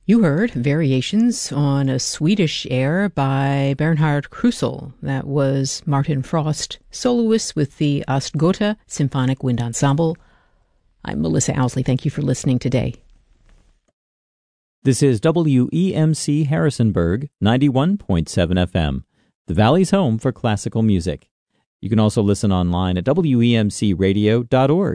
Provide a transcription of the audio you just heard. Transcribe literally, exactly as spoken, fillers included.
You heard variations on a Swedish air by Bernhard Krusel. That was Martin Frost, soloist with the Ostgotha Symphonic Wind Ensemble. I'm Melissa Owsley. Thank you for listening today. This is W E M C Harrisonburg, ninety-one point seven F M, the Valley's home for classical music. You can also listen online at W E M C radio dot org.